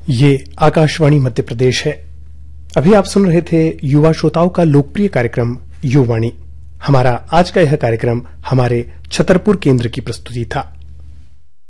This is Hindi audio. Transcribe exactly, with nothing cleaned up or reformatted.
ये आकाशवाणी मध्य प्रदेश है। अभी आप सुन रहे थे युवा श्रोताओं का लोकप्रिय कार्यक्रम युवावाणी। हमारा आज का यह कार्यक्रम हमारे छतरपुर केंद्र की प्रस्तुति था।